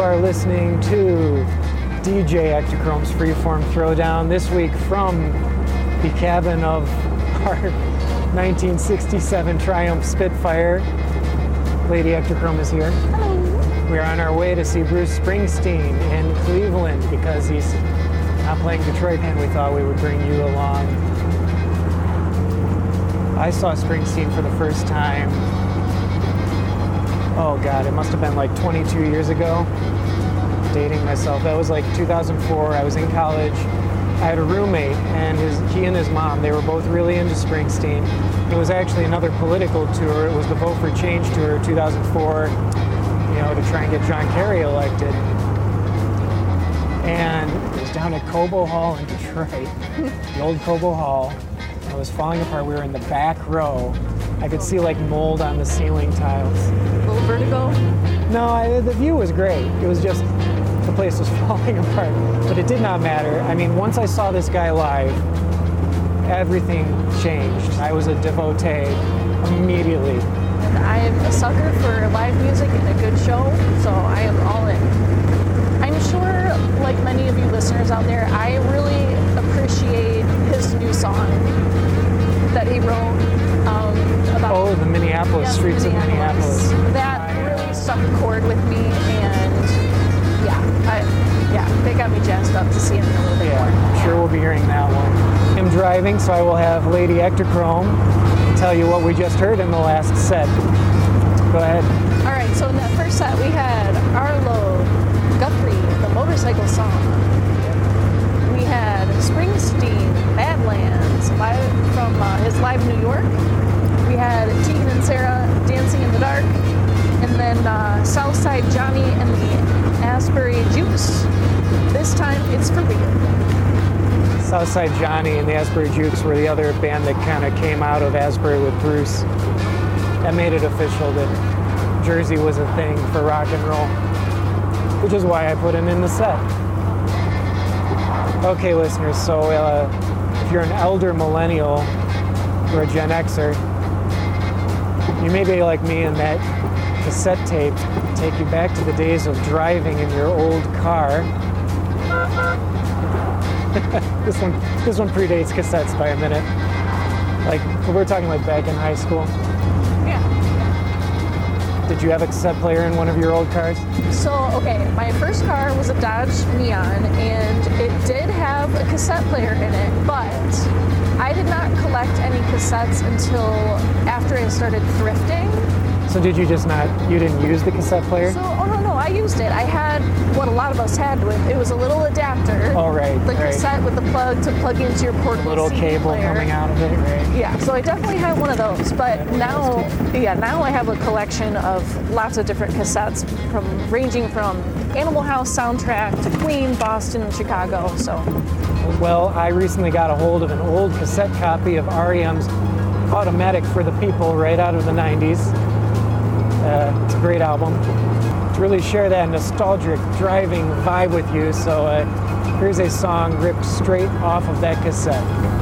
are listening to DJ Ektachrome's Freeform Throwdown, this week from the cabin of our 1967 Triumph Spitfire. Lady Ektachrome is here. Hello. We are on our way to see Bruce Springsteen in Cleveland because he's not playing Detroit, and we thought we would bring you along. I saw Springsteen for the first time, oh God, it must have been like 22 years ago. Dating myself. That was like 2004. I was in college. I had a roommate, and he and his mom, they were both really into Springsteen. It was actually another political tour. It was the Vote for Change tour, 2004, to try and get John Kerry elected. And it was down at Cobo Hall in Detroit, the old Cobo Hall. It was falling apart. We were in the back row. I could see like mold on the ceiling tiles. A little vertigo? No, the view was great. It was just, the place was falling apart. But it did not matter. I mean, once I saw this guy live, everything changed. I was a devotee immediately. And I am a sucker for live music and a good show, so I am all in. I'm sure, like many of you listeners out there, I really appreciate his new song that he wrote about... Oh, the Minneapolis, Streets of Minneapolis. That really struck a chord with me, and they got me jazzed up to see him in a little bit more. I'm sure we'll be hearing that one. I'm driving, so I will have Lady Ektachrome tell you what we just heard in the last set. Go ahead. All right, so in that first set we had Arlo Guthrie, the motorcycle song. We had Springsteen, Badlands, live from his Live New York. We had Tegan and Sarah, Dancing in the Dark. And then Southside Johnny and the Asbury Jukes. This time it's for real. Southside Johnny and the Asbury Jukes were the other band that kind of came out of Asbury with Bruce. That made it official that Jersey was a thing for rock and roll, which is why I put him in the set. Okay, listeners, so if you're an elder millennial or a Gen Xer, you may be like me in that cassette tape take you back to the days of driving in your old car. This one predates cassettes by a minute. Like, we're talking like back in high school. Yeah. Did you have a cassette player in one of your old cars? So, okay, my first car was a Dodge Neon, and it did have a cassette player in it, but I did not collect any cassettes until after I started thrifting. So did you you didn't use the cassette player? So, no, I used it. I had what a lot of us had with it was a little adapter. Oh, right. The cassette with the plug to plug into your portable little CD cable player. coming out of it, right? Yeah, so I definitely had one of those. But now I have a collection of lots of different cassettes, ranging from Animal House soundtrack to Queen, Boston, Chicago. So. Well, I recently got a hold of an old cassette copy of R.E.M's Automatic for the People right out of the 90s. It's a great album. To really share that nostalgic driving vibe with you, so here's a song ripped straight off of that cassette.